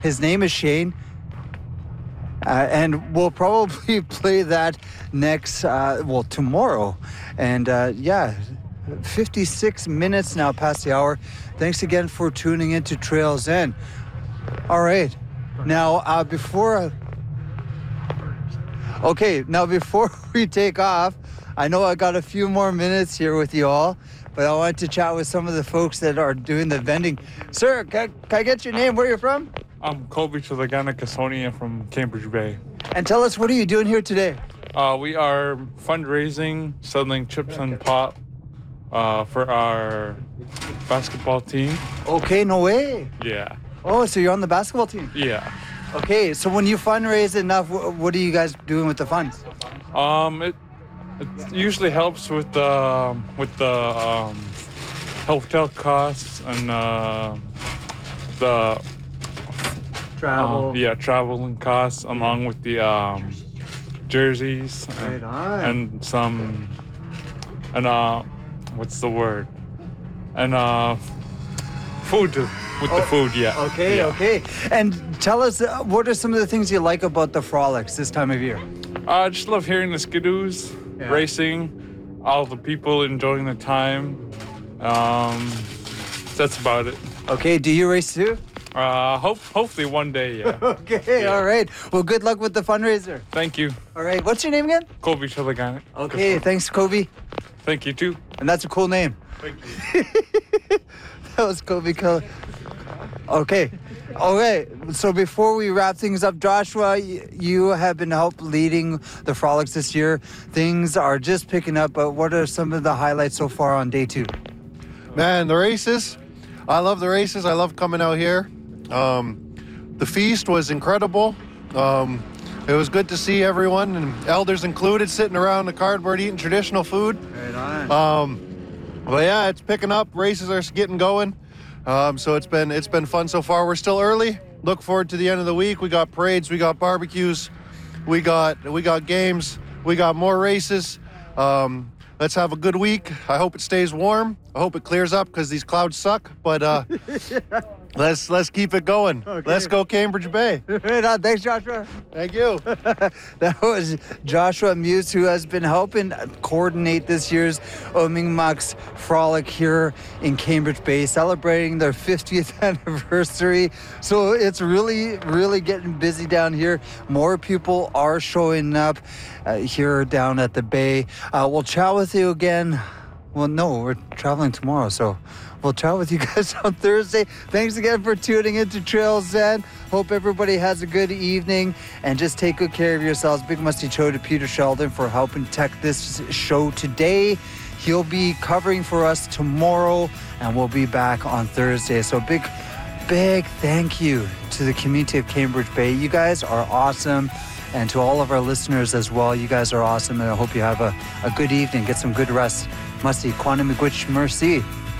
His name is Shane. And we'll probably play that next, tomorrow. And 56 minutes now past the hour. Thanks again for tuning in to Trails End. All right. Now, before we take off, I know I got a few more minutes here with you all, but I wanted to chat with some of the folks that are doing the vending. Sir, can I get your name? Where are you from? I'm Colby Chilagana Casonia from Cambridge Bay. And tell us, what are you doing here today? We are fundraising, selling chips and pop for our basketball team. Okay, no way. Yeah. Oh, so you're on the basketball team? Yeah. Okay, so when you fundraise enough, what are you guys doing with the funds? It usually helps with the hotel costs and the Travel. traveling costs along with the jerseys and some what's the word? And food with the food, yeah. Okay. And tell us, what are some of the things you like about the Frolics this time of year? I just love hearing the skidoos, racing, all the people enjoying the time. That's about it. Okay, do you race too? Hopefully one day, yeah. Okay, all right. Well, good luck with the fundraiser. Thank you. All right, what's your name again? Colby Chilagana. Okay, thanks, Kobe. Thank you too. And that's a cool name. Thank you. That was Kobe. Okay. So before we wrap things up, Joshua, you have been leading the Frolics this year. Things are just picking up, but what are some of the highlights so far on day 2? Man, the races. I love the races. I love coming out here. The feast was incredible. It was good to see everyone, and elders included, sitting around the cardboard eating traditional food. Right on. But yeah, it's picking up. Races are getting going. So it's been fun so far. We're still early. Look forward to the end of the week. We got parades, we got barbecues, we got games, we got more races. Let's have a good week. I hope it stays warm. I hope it clears up because these clouds suck. But let's keep it going. Okay. Let's go Cambridge Bay. Right on. Thanks, Joshua. Thank you. That was Joshua Muse, who has been helping coordinate this year's Omingmak's Frolic here in Cambridge Bay, celebrating their 50th anniversary. So it's really, really getting busy down here. More people are showing up here down at the Bay. We'll chat with you again. Well, no, we're traveling tomorrow, so we'll chat with you guys on Thursday. Thanks again for tuning into Trails End. Hope everybody has a good evening, and just take good care of yourselves. Big musty show to Peter Sheldon for helping tech this show today. He'll be covering for us tomorrow, and we'll be back on Thursday. So big thank you to the community of Cambridge Bay. You guys are awesome. And to all of our listeners as well, you guys are awesome, and I hope you have a good evening. Get some good rest. Masti, Quantum Miigwech Merci.